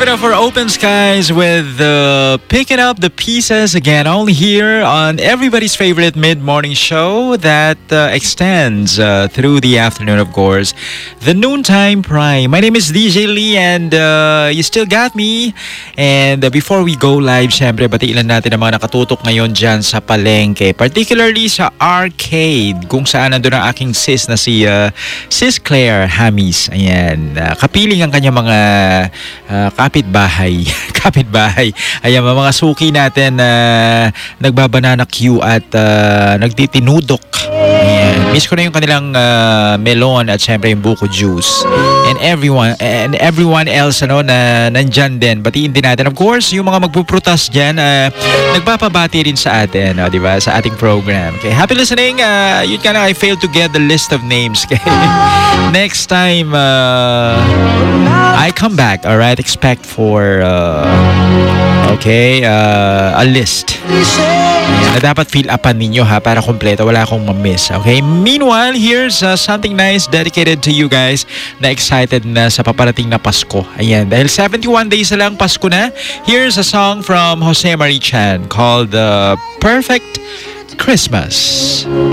Give it up for Open Skies with Picking Up the Pieces again, only here on everybody's favorite mid-morning show that extends through the afternoon, of course. The Noontime Prime. My name is DJ Lee and you still got me. And before we go live, syempre, batiin natin ang mga nakatutok ngayon dyan sa palengke. Particularly sa arcade, kung saan nandun ang aking sis na si Sis Claire Hamis. Ayan. Kapiling ang kanyang mga kapitbahay. Ayan, mga suki natin na nagbabanana queue at nagtitinudok. Ayan. Miss ko na yung kanilang melon at syempre yung buko juice. And everyone else na nandyan din. Batiin din natin. Of course, yung mga magpuprutas dyan, nagpapabati rin sa atin, di ba? Sa ating program. Okay, happy listening. Yun ka na, I failed to get the list of names. Okay? Next time, I come back, alright? Expect for, a list. Na dapat fill upan ninyo para kompleto. Wala akong ma-miss. Okay? Meanwhile, here's something nice dedicated to you guys na excited na sa paparating na Pasko. Ayan. Dahil 71 days na lang Pasko na, here's a song from Jose Marie Chan called Perfect Christmas.